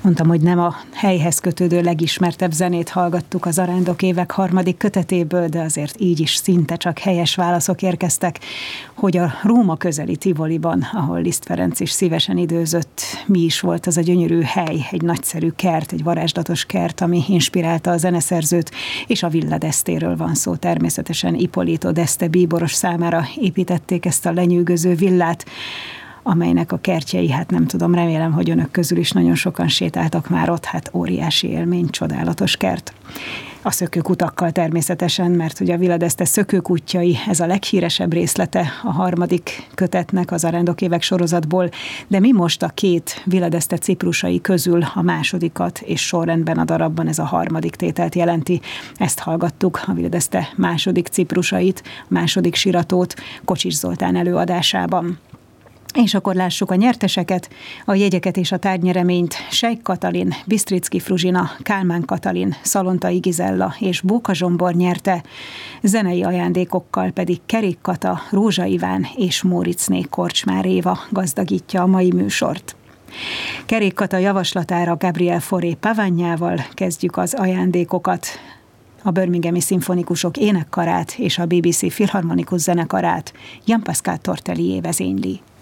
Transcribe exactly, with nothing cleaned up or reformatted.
Mondtam, hogy nem a helyhez kötődő legismertebb zenét hallgattuk az Arándok évek harmadik kötetéből, de azért így is szinte csak helyes válaszok érkeztek, hogy a Róma közeli Tivoliban, ahol Liszt Ferenc is szívesen időzött, mi is volt az a gyönyörű hely, egy nagyszerű kert, egy varázslatos kert, ami inspirálta a zeneszerzőt, és a Villa d'Esteről van szó, természetesen Ippolito d'Este bíboros számára építették ezt a lenyűgöző villát, amelynek a kertjei, hát nem tudom, remélem, hogy önök közül is nagyon sokan sétáltak már ott, hát óriási élmény, csodálatos kert. A szökőkutakkal természetesen, mert ugye a Villa d'Este szökőkútjai, ez a leghíresebb részlete a harmadik kötetnek, az Arándok évek sorozatból, de mi most a két Villa d'Este ciprusai közül a másodikat, és sorrendben a darabban ez a harmadik tételt jelenti. Ezt hallgattuk, a Villa d'Este második ciprusait, második siratót Kocsis Zoltán előadásában. És akkor lássuk a nyerteseket, a jegyeket és a tárgynyereményt. Sejk Katalin, Bisztricki Fruzsina, Kálmán Katalin, Szalontai Gizella és Bóka Zsombor nyerte, zenei ajándékokkal pedig Kerék Kata, Rózsa Iván és Móricné Korcsmár Éva gazdagítja a mai műsort. Kerék Kata javaslatára Gabriel Fauré Pavánjával kezdjük az ajándékokat. A Birminghami Szimfonikusok énekkarát és a bé bé cé Filharmonikus zenekarát Jean-Pascal Tortelier vezényli.